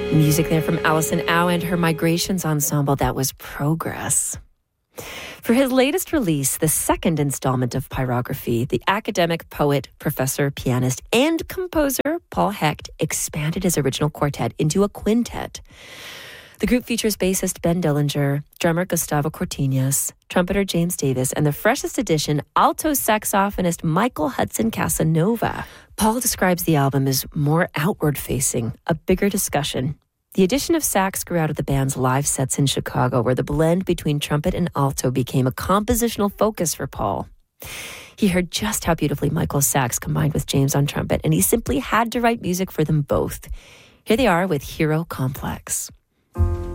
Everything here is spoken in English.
Music there from Alison Au and her Migrations Ensemble. That was Progress. For his latest release, the second installment of Pyrography, the academic poet, professor, pianist, and composer Paul Hecht expanded his original quartet into a quintet. The group features bassist Ben Dillinger, drummer Gustavo Cortinez, trumpeter James Davis, and the freshest addition, alto saxophonist Michael Hudson Casanova. Paul describes the album as more outward-facing, a bigger discussion. The addition of sax grew out of the band's live sets in Chicago, where the blend between trumpet and alto became a compositional focus for Paul. He heard just how beautifully Michael's sax combined with James on trumpet, and he simply had to write music for them both. Here they are with Hero Complex.